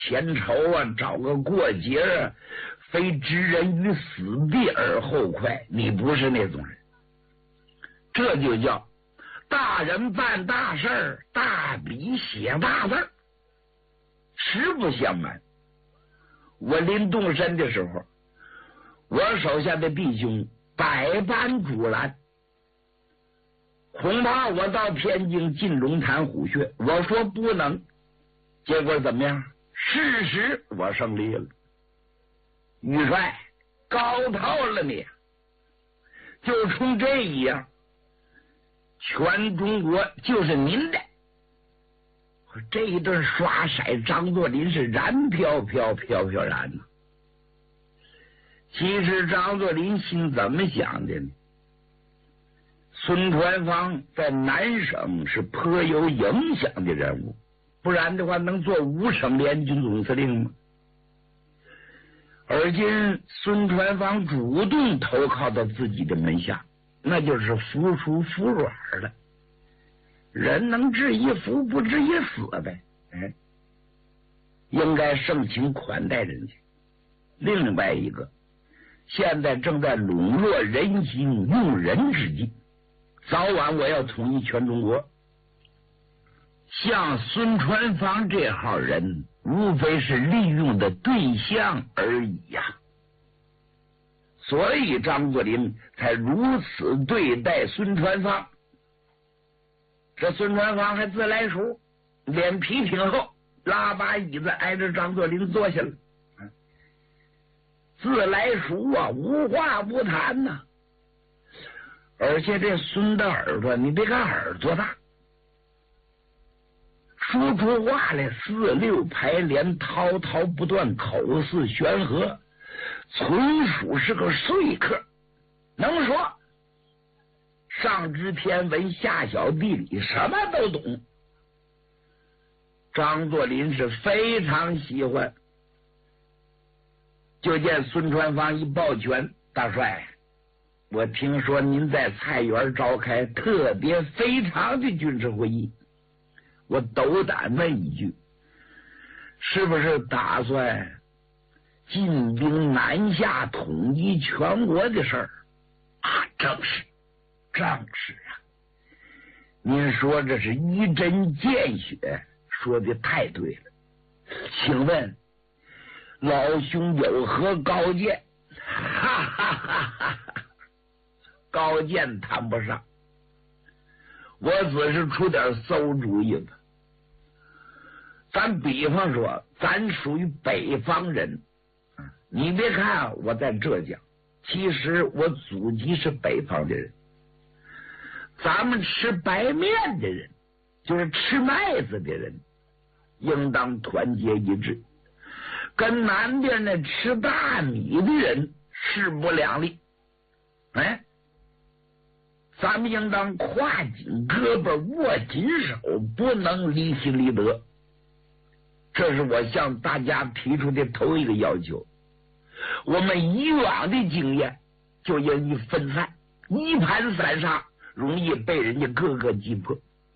千丑啊，找个过节啊，非置人于死地而后快。你不是那种人，这就叫大人办大事儿，大笔写大字。实不相瞒，我临动身的时候，我手下的弟兄百般阻拦，恐怕我到天津进龙潭虎穴，我说不能。结果怎么样？事实我胜利了。元帅高套了你，就冲这一样，全中国就是您的。这一顿刷骰，张作霖是燃飘飘飘飘然呢。其实张作霖心怎么想的呢？孙传芳在南省是颇有影响的人物，不然的话能做5省联军总司令吗？而今孙传芳主动投靠到自己的门下，那就是服输服软了。人能治一服，不治一死呗。应该盛情款待人家。另外一个，现在正在笼络人心、用人之际，早晚我要统一全中国。像孙传芳这号人，无非是利用的对象而已呀。所以张作霖才如此对待孙传芳。这孙传芳还自来熟，脸皮挺厚，拉把椅子挨着张作霖坐下了。自来熟啊，无话不谈呐。而且这孙的耳朵，你别看耳朵大，说出话来4、6排连，滔滔不断，口似悬河，纯属是个说客，能说。上知天文，下晓地理，什么都懂。张作霖是非常喜欢。就见孙传芳一抱拳：“大帅，我听说您在菜园召开特别非常的军事会议，我斗胆问一句，是不是打算进兵南下，统一全国的事儿？”啊，正是啊，您说这是一针见血，说的太对了。请问老兄有何高见？哈哈哈哈！高见谈不上，我只是出点馊主意吧。咱比方说，咱属于北方人，你别看我在浙江，其实我祖籍是北方的人。咱们吃白面的人，就是吃麦子的人，应当团结一致，跟南边那吃大米的人势不两立。咱们应当挎紧胳膊，握紧手，不能离心离德。这是我向大家提出的头一个要求。我们以往的经验就容易分散，一盘散沙，容易被人家各个击破。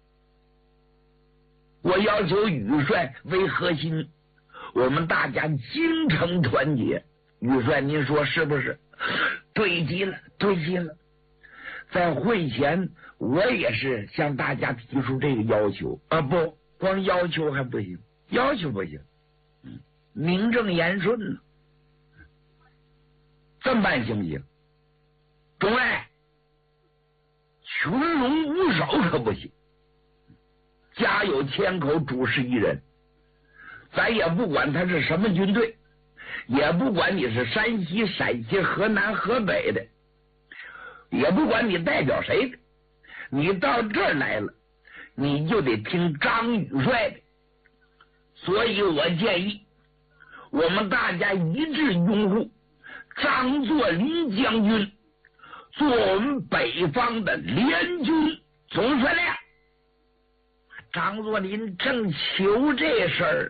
我要求宇帅为核心，我们大家精诚团结。宇帅您说是不是？对极了，对极了。在会前我也是向大家提出这个要求啊，不光要求还不行，要求不行，名正言顺呢。这么办行不行？众位，群龙无首可不行，家有千口，主事一人。咱也不管他是什么军队，也不管你是山西、陕西、河南、河北的，也不管你代表谁的，你到这儿来了，你就得听张宇帅的。所以我建议我们大家一致拥护张作霖将军做我们北方的联军总司令。张作霖正求这事儿，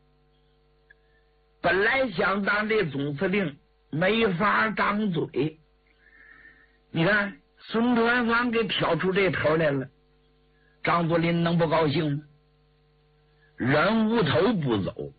本来想当这总司令，没法张嘴。你看孙传芳给挑出这头来了，张作霖能不高兴吗？人无头不走，